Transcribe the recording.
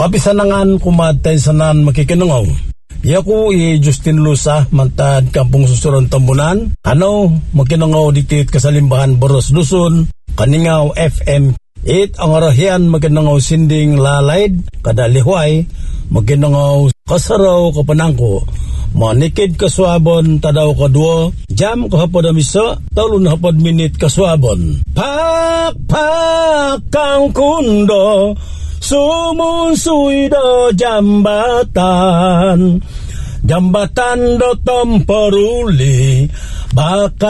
Kapisanangan kumatay sanan makikinungaw. Yaku Justin Lusa, mantad Kampung Susuron Tambunan. Makinungaw ditit kasalimbahan Boros Dusun, Kaningaw FM. Ang arahian makinungaw sinding lalaid, kadalihuay, makinungaw kasaraw kapanangko. Manikid kaswabon tadaw kadwo, jam kahapod amisa, talon hapod minit kaswabon. Pakpak kang kundo, sumunsuy do jambatan do tamparuli, baka